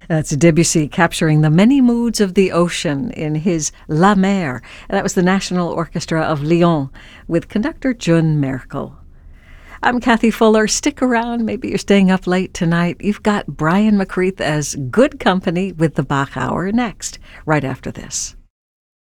That's Debussy capturing the many moods of the ocean in his La Mer. And that was the National Orchestra of Lyon with conductor Jun Merkel. I'm Kathy Fuller. Stick around. Maybe you're staying up late tonight. You've got Brian McCreath as good company with the Bach Hour next, right after this.